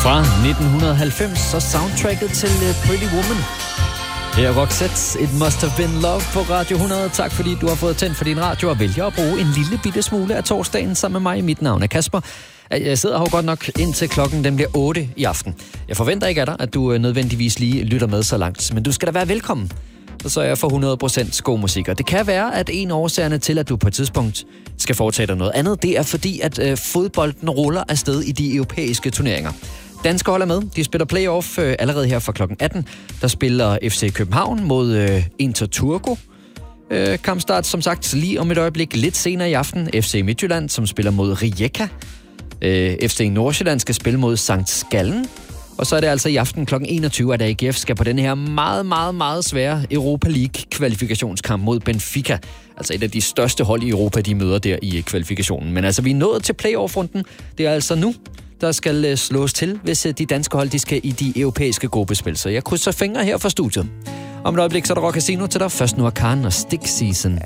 Fra 1990 og soundtracket til Pretty Woman. Her er Roxette, It Must Have Been Love på Radio 100. Tak fordi du har fået tændt for din radio og vælger at bruge en lille bitte smule af torsdagen sammen med mig. Mit navn er Kasper. Jeg sidder her godt nok indtil klokken den bliver 8 i aften. Jeg forventer ikke af dig, at du nødvendigvis lige lytter med så langt, men du skal da være velkommen. Så er jeg for 100% god musik. Og det kan være, at en af årsagerne til, at du på et tidspunkt skal foretage dig noget andet, det er fordi, at fodbolden ruller afsted i de europæiske turneringer. Danske hold er med. De spiller playoff allerede her fra klokken 18. Der spiller FC København mod Inter Turku. Kampstart som sagt lige om et øjeblik. Lidt senere i aften FC Midtjylland, som spiller mod Rijeka. FC Nordsjælland skal spille mod Sankt Skallen. Og så er det altså i aften kl. 21, at AGF skal på den her meget svære Europa League-kvalifikationskamp mod Benfica. Altså et af de største hold i Europa, de møder der i kvalifikationen. Men altså, vi er nået til playoff-runden. Det er altså nu, der skal slås til, hvis de danske hold de skal i de europæiske gruppespil. Så jeg krydser fingre her fra studiet. Om et øjeblik, så er der Rock Casino til dig. Først nu er Karen og Stick Season.